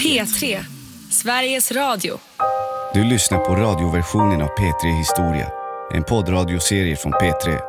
P3, Sveriges Radio. Du lyssnar på radioversionen av P3 Historia. En poddradioserie från P3.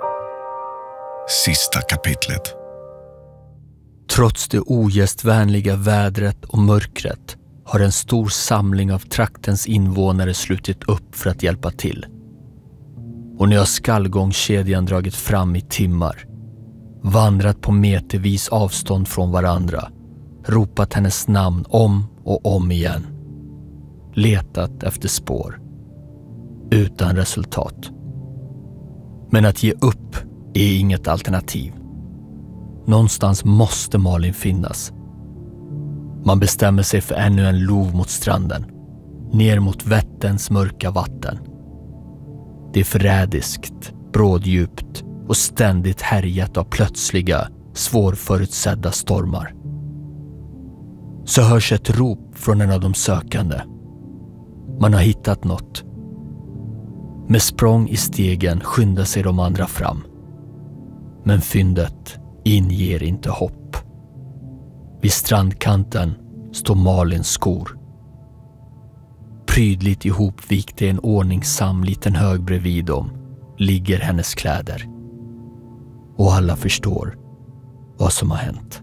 Sista kapitlet. Trots det ogästvänliga vädret och mörkret har en stor samling av traktens invånare slutit upp för att hjälpa till. Och nu har skallgångskedjan dragit fram i timmar, vandrat på metervis avstånd från varandra, ropat hennes namn om och om igen, letat efter spår, utan resultat. Men att ge upp är inget alternativ. Någonstans måste Malin finnas. Man bestämmer sig för ännu en lov mot stranden, ner mot Vätterns mörka vatten. Det är förrädiskt, bråddjupt och ständigt härjat av plötsliga, svårförutsedda stormar. Så hörs ett rop från en av de sökande. Man har hittat något. Med språng i stegen skyndar sig de andra fram. Men fyndet inger inte hopp. Vid strandkanten står Malins skor. Prydligt ihopvikt i en ordningsam liten hög bredvid dem ligger hennes kläder. Och alla förstår vad som har hänt.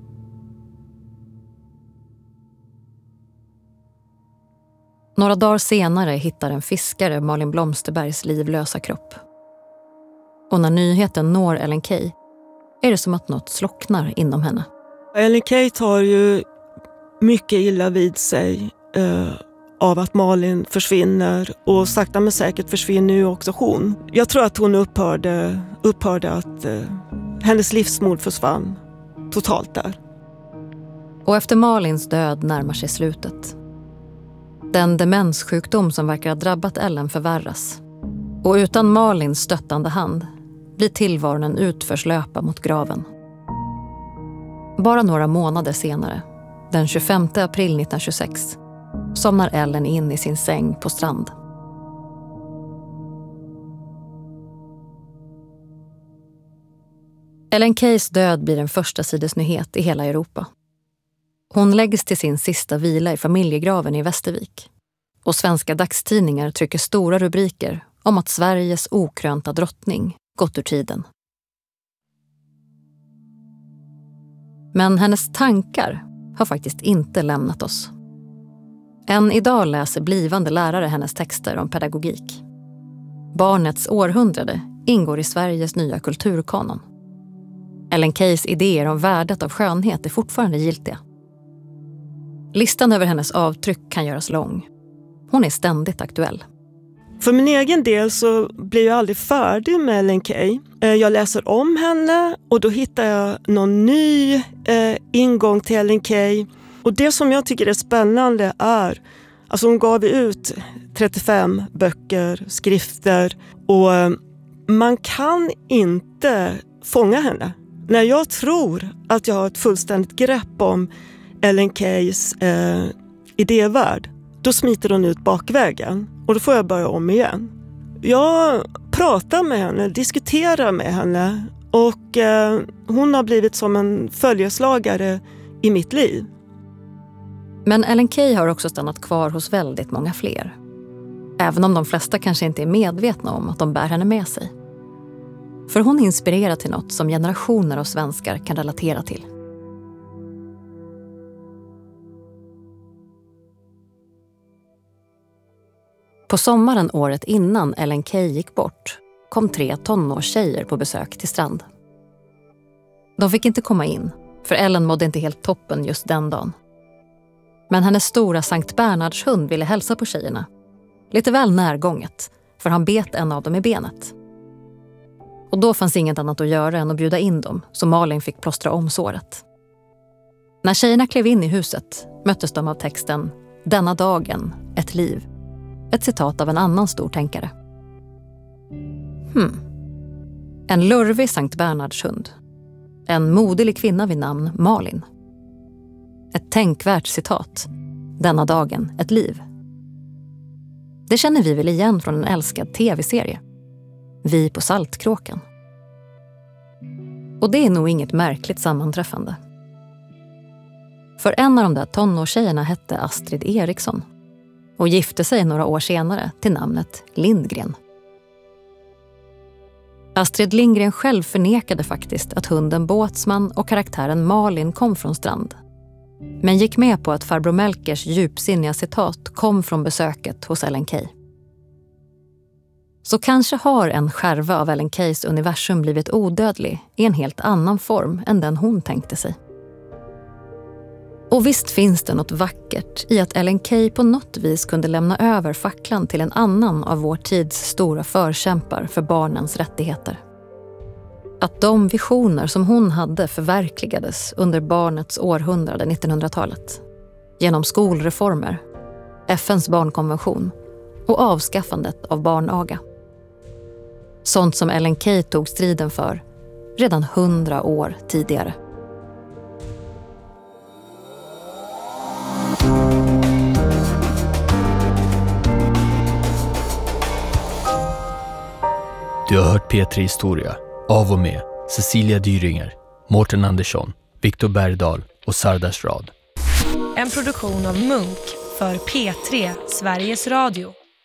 Några dagar senare hittar en fiskare Malin Blomsterbergs livlösa kropp. Och när nyheten når Ellen Key är det som att något slocknar inom henne. Ellen Key tar ju mycket illa vid sig av att Malin försvinner, och sakta men säkert försvinner ju också hon. Jag tror att hon upphörde att hennes livsmod försvann totalt där. Och efter Malins död närmar sig slutet. Den demenssjukdom som verkar ha drabbat Ellen förvärras. Och utan Malins stöttande hand blir tillvaron en utförslöpa mot graven. Bara några månader senare, den 25 april 1926, somnar Ellen in i sin säng på strand. Ellen Keys död blir en första sidesnyhet i hela Europa. Hon läggs till sin sista vila i familjegraven i Västervik. Och svenska dagstidningar trycker stora rubriker om att Sveriges okrönta drottning gått ur tiden. Men hennes tankar har faktiskt inte lämnat oss. Än idag läser blivande lärare hennes texter om pedagogik. Barnets århundrade ingår i Sveriges nya kulturkanon. Ellen Keys idéer om värdet av skönhet är fortfarande giltiga. Listan över hennes avtryck kan göras lång. Hon är ständigt aktuell. För min egen del så blir jag aldrig färdig med Ellen Key. Jag läser om henne och då hittar jag någon ny ingång till Ellen Key. Och det som jag tycker är spännande är, alltså hon gav ut 35 böcker, skrifter, och man kan inte fånga henne. När jag tror att jag har ett fullständigt grepp om Ellen Keys idévärld, då smiter hon ut bakvägen och då får jag börja om igen. Jag pratar med henne, diskuterar med henne, och hon har blivit som en följeslagare i mitt liv. Men Ellen Key har också stannat kvar hos väldigt många fler. Även om de flesta kanske inte är medvetna om att de bär henne med sig. För hon inspirerar till något som generationer av svenskar kan relatera till. På sommaren året innan Ellen Key gick bort kom 3 tonårstjejer på besök till strand. De fick inte komma in, för Ellen mådde inte helt toppen just den dagen. Men hennes stora Sankt Bernhards hund ville hälsa på tjejerna. Lite väl närgånget, för han bet en av dem i benet. Och då fanns inget annat att göra än att bjuda in dem, så Malin fick plåstra om såret. När tjejerna klev in i huset möttes de av texten "Denna dagen, ett liv". Ett citat av en annan stor tänkare. En lurvig Sankt Bernhards hund. En moderlig kvinna vid namn Malin. Ett tänkvärt citat. Denna dagen, ett liv. Det känner vi väl igen från en älskad tv-serie. Vi på Saltkråkan. Och det är nog inget märkligt sammanträffande. För en av de där tonårstjejerna hette Astrid Eriksson och gifte sig några år senare till namnet Lindgren. Astrid Lindgren själv förnekade faktiskt att hunden Båtsman och karaktären Malin kom från Strand. Men gick med på att farbror Melkers djupsinniga citat kom från besöket hos Ellen Key. Så kanske har en skärva av Ellen Keys universum blivit odödlig i en helt annan form än den hon tänkte sig. Och visst finns det något vackert i att Ellen Key på något vis kunde lämna över facklan till en annan av vår tids stora förkämpar för barnens rättigheter. Att de visioner som hon hade förverkligades under barnets århundrade 1900-talet. Genom skolreformer, FNs barnkonvention och avskaffandet av barnaga. Sånt som Ellen Key tog striden för redan 100 år tidigare. Du har hört P3 Historia av och med Cecilia Dyringer, Mårten Andersson, Viktor Bergdahl och Sardas Rad. En produktion av Munk för P3 Sveriges Radio.